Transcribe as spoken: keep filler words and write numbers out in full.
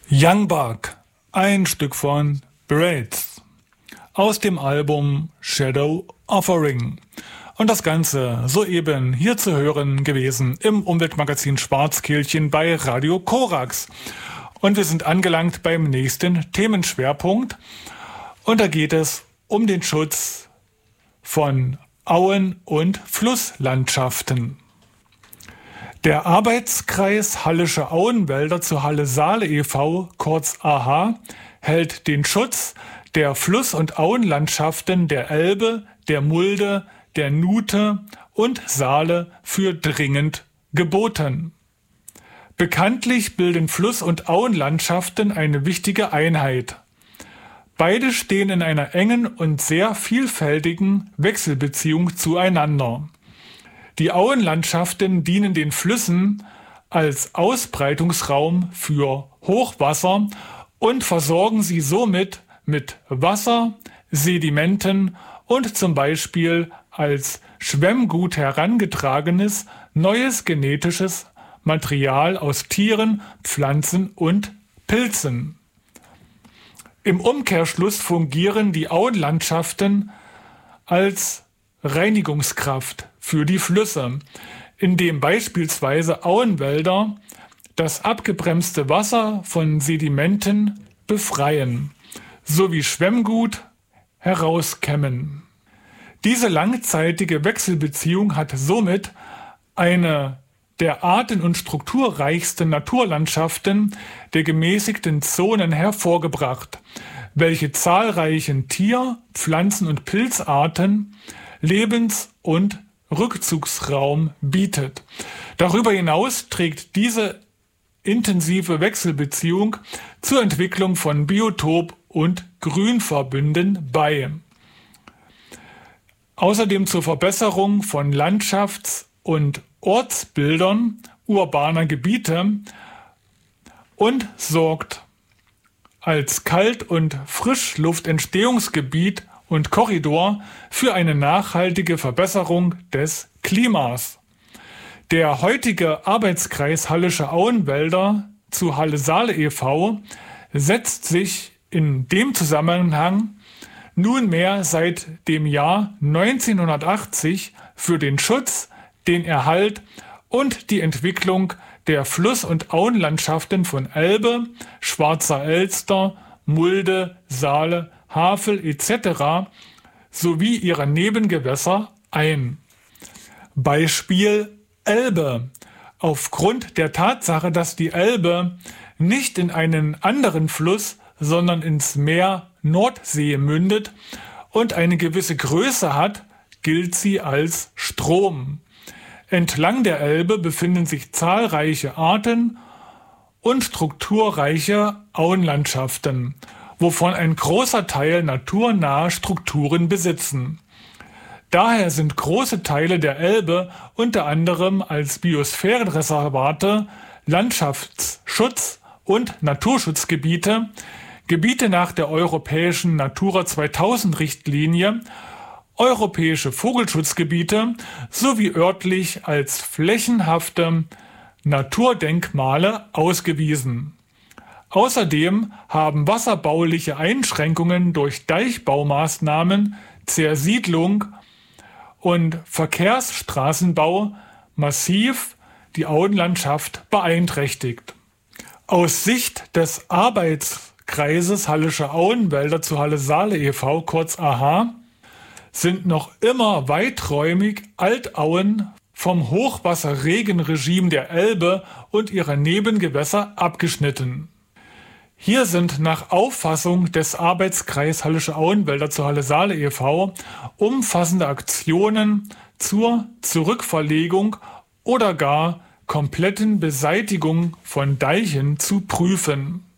Young Buck, ein Stück von Braids aus dem Album Shadow Offering. Und das Ganze soeben hier zu hören gewesen im Umweltmagazin Schwarzkehlchen bei Radio Korax. Und wir sind angelangt beim nächsten Themenschwerpunkt. Und da geht es um den Schutz von Auen- und Flusslandschaften. Der Arbeitskreis Hallische Auenwälder zu Halle Saale e V, kurz A H, hält den Schutz der Fluss- und Auenlandschaften der Elbe, der Mulde, der Nuthe und Saale für dringend geboten. Bekanntlich bilden Fluss- und Auenlandschaften eine wichtige Einheit. Beide stehen in einer engen und sehr vielfältigen Wechselbeziehung zueinander. Die Auenlandschaften dienen den Flüssen als Ausbreitungsraum für Hochwasser und versorgen sie somit mit Wasser, Sedimenten und zum Beispiel als Schwemmgut herangetragenes neues genetisches Material aus Tieren, Pflanzen und Pilzen. Im Umkehrschluss fungieren die Auenlandschaften als Reinigungskraft für die Flüsse, indem beispielsweise Auenwälder das abgebremste Wasser von Sedimenten befreien, sowie Schwemmgut herauskämmen. Diese langzeitige Wechselbeziehung hat somit eine der arten- und strukturreichsten Naturlandschaften der gemäßigten Zonen hervorgebracht, welche zahlreichen Tier-, Pflanzen- und Pilzarten Lebens- und Rückzugsraum bietet. Darüber hinaus trägt diese intensive Wechselbeziehung zur Entwicklung von Biotop- und Grünverbünden bei. Außerdem zur Verbesserung von Landschafts- und Ortsbildern urbaner Gebiete und sorgt als Kalt- und Frischluftentstehungsgebiet und Korridor für eine nachhaltige Verbesserung des Klimas. Der heutige Arbeitskreis Hallische Auenwälder zu Halle Saale e V setzt sich in dem Zusammenhang nunmehr seit dem Jahr neunzehnhundertachtzig für den Schutz, den Erhalt und die Entwicklung der Fluss- und Auenlandschaften von Elbe, Schwarzer Elster, Mulde, Saale, Havel et cetera sowie ihrer Nebengewässer ein. Beispiel Elbe. Aufgrund der Tatsache, dass die Elbe nicht in einen anderen Fluss, sondern ins Meer Nordsee mündet und eine gewisse Größe hat, gilt sie als Strom. Entlang der Elbe befinden sich zahlreiche Arten und strukturreiche Auenlandschaften, wovon ein großer Teil naturnahe Strukturen besitzen. Daher sind große Teile der Elbe unter anderem als Biosphärenreservate, Landschaftsschutz- und Naturschutzgebiete, Gebiete nach der europäischen Natura zweitausend-Richtlinie, europäische Vogelschutzgebiete sowie örtlich als flächenhafte Naturdenkmale ausgewiesen. Außerdem haben wasserbauliche Einschränkungen durch Deichbaumaßnahmen, Zersiedlung und Verkehrsstraßenbau massiv die Auenlandschaft beeinträchtigt. Aus Sicht des Arbeitskreises Hallische Auenwälder zu Halle Saale e V, kurz A H, sind noch immer weiträumig Altauen vom Hochwasserregenregime der Elbe und ihrer Nebengewässer abgeschnitten. Hier sind nach Auffassung des Arbeitskreis Hallische Auenwälder zu Halle Saale e V umfassende Aktionen zur Zurückverlegung oder gar kompletten Beseitigung von Deichen zu prüfen.